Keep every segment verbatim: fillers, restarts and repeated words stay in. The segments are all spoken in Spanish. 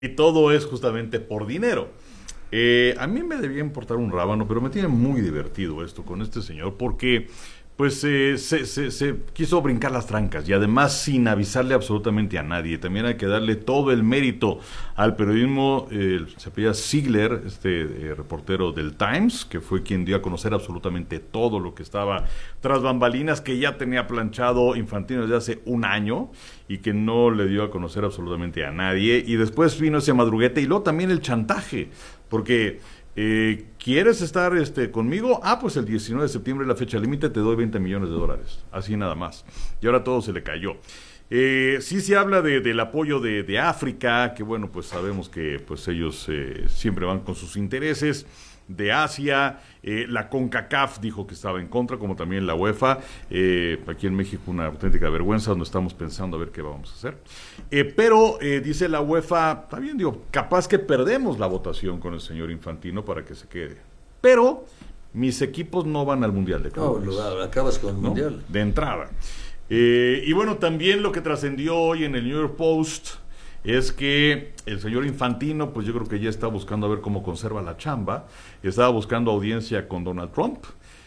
Y todo es justamente por dinero. Eh, a mí me debía importar un rábano, pero me tiene muy divertido esto con este señor, porque pues eh, se, se, se quiso brincar las trancas y además sin avisarle absolutamente a nadie. También hay que darle todo el mérito al periodismo. Eh, se apellida Ziegler, este eh, reportero del Times, que fue quien dio a conocer absolutamente todo lo que estaba tras bambalinas, que ya tenía planchado Infantino desde hace un año y que no le dio a conocer absolutamente a nadie. Y después vino ese madruguete y luego también el chantaje, porque Eh, ¿quieres estar este, conmigo? Ah, pues el diecinueve de septiembre, la fecha límite, te doy veinte millones de dólares. Así nada más. Y ahora todo se le cayó. Eh, sí se habla de, del apoyo de, de África, que bueno, pues sabemos que pues ellos eh, siempre van con sus intereses. De Asia, eh, la CONCACAF dijo que estaba en contra, como también la UEFA. Eh, aquí en México una auténtica vergüenza, donde estamos pensando a ver qué vamos a hacer. Eh, pero eh, dice la UEFA, está bien, digo, capaz que perdemos la votación con el señor Infantino para que se quede. Pero mis equipos no van al Mundial de Clubes. No, lo acabas con el ¿no? Mundial. De entrada. Eh, y bueno, también lo que trascendió hoy en el New York Post es que el señor Infantino, pues yo creo que ya está buscando a ver cómo conserva la chamba, estaba buscando audiencia con Donald Trump.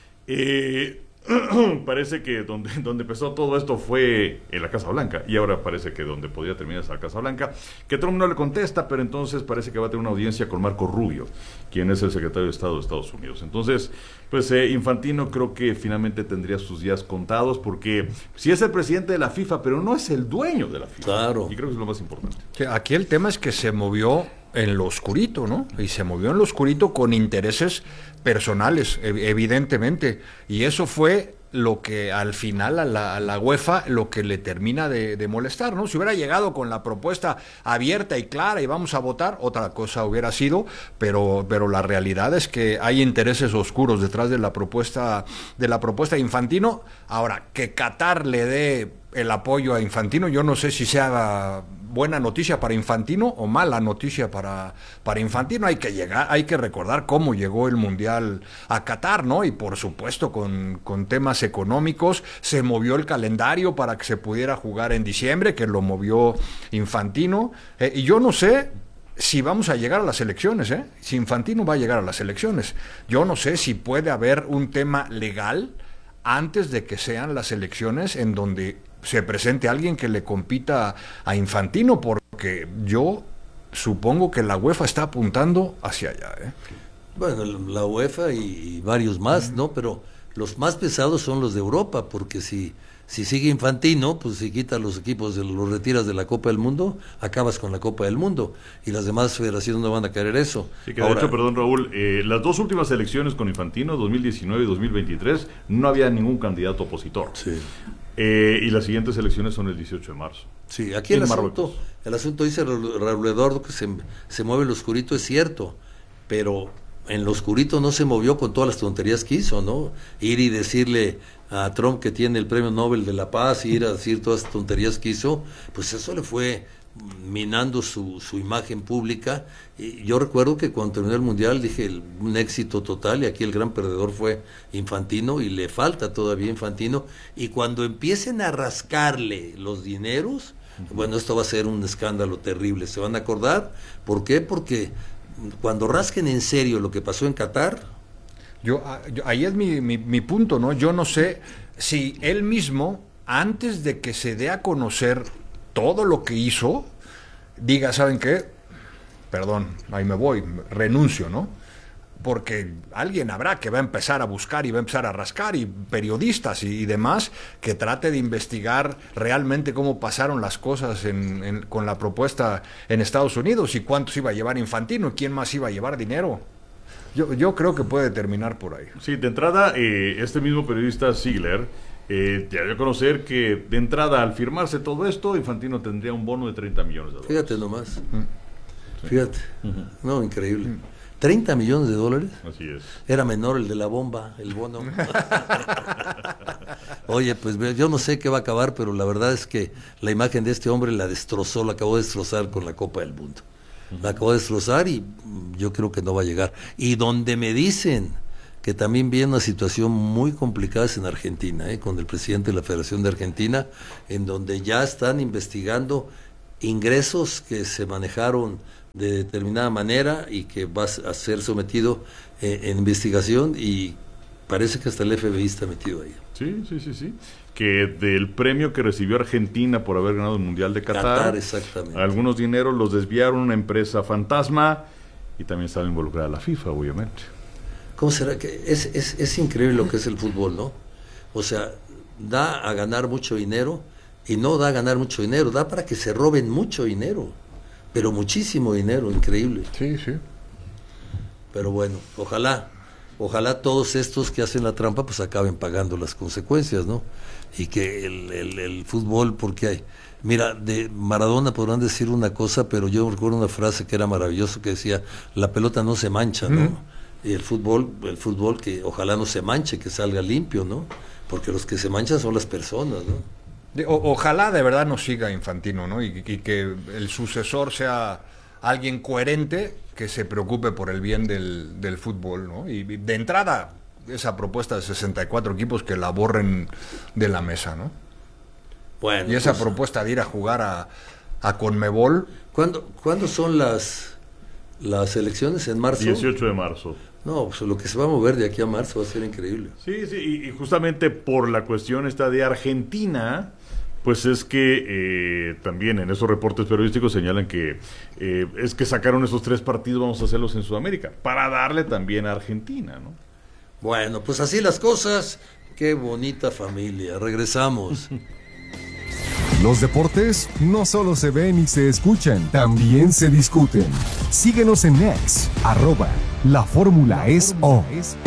Eh, parece que donde, donde empezó todo esto fue en la Casa Blanca, y ahora parece que donde podría terminar es la Casa Blanca, que Trump no le contesta, pero entonces parece que va a tener una audiencia con Marco Rubio, quien es el secretario de Estado de Estados Unidos. Entonces, pues eh, Infantino creo que finalmente tendría sus días contados, porque sí es el presidente de la FIFA, pero no es el dueño de la FIFA. Claro. Y creo que es lo más importante. Sí, aquí el tema es que se movió en lo oscurito, ¿no? Y se movió en lo oscurito con intereses personales, evidentemente. Y eso fue lo que al final a la, a la UEFA lo que le termina de, de molestar, ¿no? Si hubiera llegado con la propuesta abierta y clara y vamos a votar, otra cosa hubiera sido, pero, pero la realidad es que hay intereses oscuros detrás de la propuesta de la propuesta de Infantino. Ahora, que Qatar le dé el apoyo a Infantino, yo no sé si sea buena noticia para Infantino o mala noticia para, para Infantino. Hay que llegar, hay que recordar cómo llegó el Mundial a Qatar, ¿no? Y por supuesto con, con temas económicos, se movió el calendario para que se pudiera jugar en diciembre, que lo movió Infantino, eh, y yo no sé si vamos a llegar a las elecciones, ¿eh? Si Infantino va a llegar a las elecciones, yo no sé si puede haber un tema legal antes de que sean las elecciones en donde se presente alguien que le compita a Infantino, porque yo supongo que la UEFA está apuntando hacia allá, ¿eh? Bueno, la UEFA y varios más, ¿no? Pero los más pesados son los de Europa, porque si si sigue Infantino, pues si quitas los equipos, de, los retiras de la Copa del Mundo, acabas con la Copa del Mundo, y las demás federaciones no van a querer eso. Sí, que Ahora, de hecho, perdón Raúl, eh, las dos últimas elecciones con Infantino, dos mil diecinueve y dos mil veintitrés, no había ningún candidato opositor. Sí. Eh, y las siguientes elecciones son el dieciocho de marzo. Sí, aquí el asunto, el asunto dice Raúl Eduardo que se, se mueve el oscurito, es cierto, pero en lo oscurito no se movió con todas las tonterías que hizo, ¿no? Ir y decirle a Trump que tiene el premio Nobel de la Paz, y ir a decir todas las tonterías que hizo, pues eso le fue minando su, su imagen pública. Y yo recuerdo que cuando terminó el Mundial dije el, un éxito total, y aquí el gran perdedor fue Infantino, y le falta todavía Infantino, y cuando empiecen a rascarle los dineros, uh-huh. bueno, esto va a ser un escándalo terrible, se van a acordar. ¿Por qué? Porque cuando rasquen en serio lo que pasó en Qatar, yo, yo ahí es mi, mi, mi punto, ¿no? Yo no sé si él mismo, antes de que se dé a conocer todo lo que hizo, diga, ¿saben qué? Perdón, ahí me voy, renuncio, ¿no? Porque alguien habrá que va a empezar a buscar y va a empezar a rascar, y periodistas y, y demás, que trate de investigar realmente cómo pasaron las cosas en, en, con la propuesta en Estados Unidos, y cuántos iba a llevar Infantino y quién más iba a llevar dinero. Yo, yo creo que puede terminar por ahí. Sí, de entrada, eh, este mismo periodista Ziegler eh, ya dio a conocer que de entrada, al firmarse todo esto, Infantino tendría un bono de treinta millones de dólares. Fíjate nomás, Sí. fíjate, uh-huh. no, increíble. Uh-huh. treinta millones de dólares. Así es. Era menor el de la bomba, el bono. Oye, pues yo no sé qué va a acabar, pero la verdad es que la imagen de este hombre la destrozó, la acabó de destrozar con la Copa del Mundo. La acabó de destrozar, y yo creo que no va a llegar. Y donde me dicen que también viene una situación muy complicada es en Argentina, ¿eh? Con el presidente de la Federación de Argentina, en donde ya están investigando ingresos que se manejaron de determinada manera y que va a ser sometido eh, en investigación, y parece que hasta el F B I está metido ahí. Sí, sí, sí, sí. Que del premio que recibió Argentina por haber ganado el Mundial de Qatar, Qatar, exactamente. Algunos dineros los desviaron a una empresa fantasma y también estaba involucrada la FIFA, obviamente. ¿Cómo será que es, es, es increíble lo que es el fútbol, ¿no? O sea, da a ganar mucho dinero y no da a ganar mucho dinero, da para que se roben mucho dinero, pero muchísimo dinero, increíble. Sí, sí. Pero bueno, ojalá, ojalá todos estos que hacen la trampa pues acaben pagando las consecuencias, ¿no? Y que el, el, el fútbol, porque hay, mira, de Maradona podrán decir una cosa, pero yo recuerdo una frase que era maravillosa, que decía, la pelota no se mancha, ¿no? Mm. Y el fútbol, el fútbol que ojalá no se manche, que salga limpio, ¿no? Porque los que se manchan son las personas, ¿no? O, ojalá de verdad no siga Infantino, ¿no? Y, y que el sucesor sea alguien coherente que se preocupe por el bien del, del fútbol, ¿no? Y de entrada, esa propuesta de sesenta y cuatro equipos que la borren de la mesa, ¿no? Bueno, y esa pues, propuesta de ir a jugar a, a Conmebol. ¿Cuándo, ¿cuándo son las, las elecciones? ¿En marzo? dieciocho de marzo. No, pues lo que se va a mover de aquí a marzo va a ser increíble. Sí, sí, y, y justamente por la cuestión esta de Argentina, pues es que eh, también en esos reportes periodísticos señalan que eh, es que sacaron esos tres partidos, vamos a hacerlos en Sudamérica, para darle también a Argentina, ¿no? Bueno, pues así las cosas. Qué bonita familia. Regresamos. Los deportes no solo se ven y se escuchan, también se discuten. Síguenos en X, arroba La Fórmula es O.